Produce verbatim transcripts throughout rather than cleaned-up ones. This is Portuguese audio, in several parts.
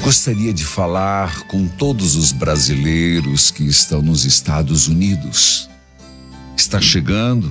Gostaria de falar com todos os brasileiros que estão nos Estados Unidos. Está chegando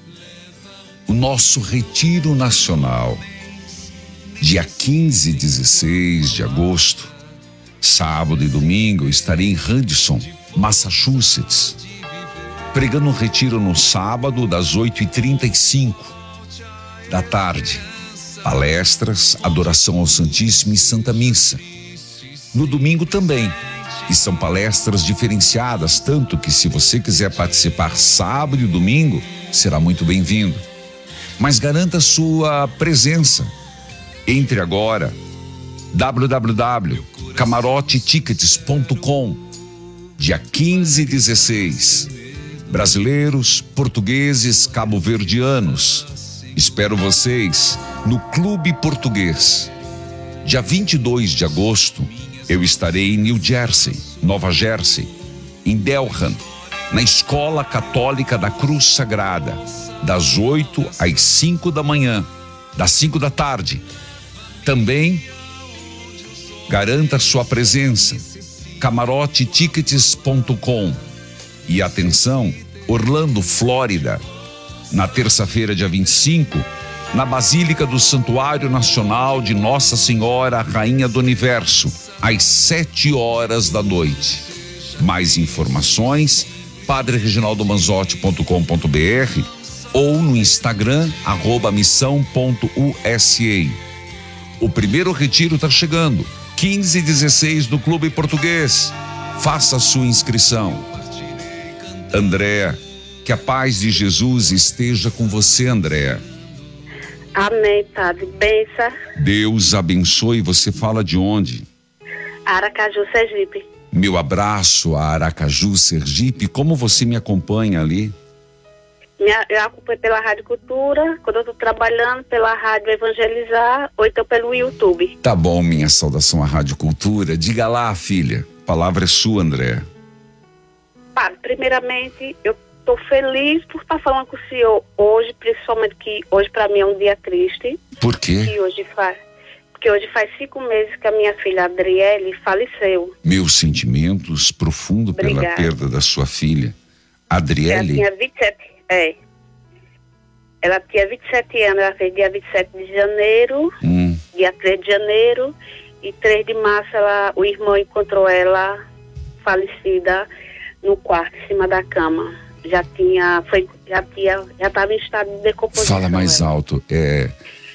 o nosso Retiro Nacional, dia quinze e dezesseis de agosto, sábado e domingo, eu estarei em Radisson, Massachusetts, pregando um retiro no sábado das oito e trinta e cinco da tarde. Palestras, adoração ao Santíssimo e Santa Missa. No domingo também. E são palestras diferenciadas, tanto que se você quiser participar sábado e domingo, será muito bem-vindo. Mas garanta sua presença. Entre agora, w w w ponto camarote tickets ponto com, dia quinze e dezesseis. Brasileiros, portugueses, cabo-verdianos. Espero vocês no Clube Português. Dia vinte e dois de agosto, eu estarei em New Jersey, Nova Jersey, em Delran, na Escola Católica da Cruz Sagrada, das oito às cinco da manhã, das cinco da tarde. Também garanta sua presença, camarote tickets ponto com. E atenção, Orlando, Flórida, na terça-feira, dia vinte e cinco, na Basílica do Santuário Nacional de Nossa Senhora, Rainha do Universo, às sete horas da noite. Mais informações, padre reginaldo manzotti ponto com ponto b r ou no Instagram, arroba missão ponto u s a. O primeiro retiro está chegando, quinze e dezesseis do Clube Português. Faça a sua inscrição. Andréa, que a paz de Jesus esteja com você, Andréa. Amém, padre. Bença. Deus abençoe. Você fala de onde? Aracaju, Sergipe. Meu abraço a Aracaju, Sergipe. Como você me acompanha ali? Minha, eu acompanho pela Rádio Cultura, quando eu estou trabalhando, pela Rádio Evangelizar, ou então pelo YouTube. Tá bom, minha saudação à Rádio Cultura. Diga lá, filha. A palavra é sua, Andréa. Padre, primeiramente, eu estou feliz por estar falando com o senhor hoje, principalmente que hoje para mim é um dia triste. Por quê? Que hoje faz, porque hoje faz cinco meses que a minha filha Adriele faleceu. Meus sentimentos profundos pela perda da sua filha. Adriele? Ela tinha vinte e sete, é. Ela tinha vinte e sete anos, ela fez dia vinte e sete de janeiro, hum. dia três de janeiro, e três de março ela, o irmão encontrou ela falecida no quarto, em cima da cama. Já tinha, foi, já tinha, já estava em estado de decomposição. Fala mais ela. alto. É...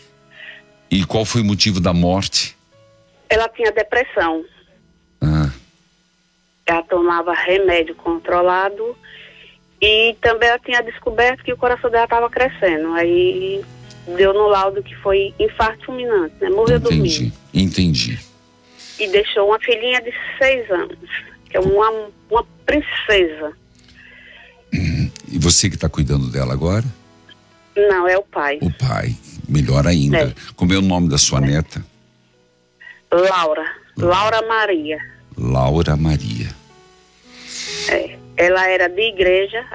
E qual foi o motivo da morte? Ela tinha depressão. Ah. Ela tomava remédio controlado e também ela tinha descoberto que o coração dela estava crescendo. Aí deu no laudo que foi infarto fulminante, né? Morreu dormindo. Entendi, entendi. E deixou uma filhinha de seis anos, que é uma, uma princesa. E você que está cuidando dela agora? Não, é o pai. O pai, melhor ainda. É. Como é o nome da sua é. neta? Laura. Laura Maria. Laura Maria. É. Ela era de igreja.